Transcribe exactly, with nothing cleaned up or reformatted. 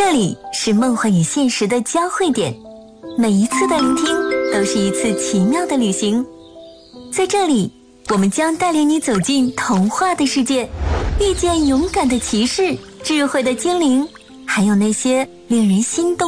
这里是梦幻与现实的交汇点，每一次的聆听都是一次奇妙的旅行。在这里，我们将带领你走进童话的世界，遇见勇敢的骑士、智慧的精灵，还有那些令人心动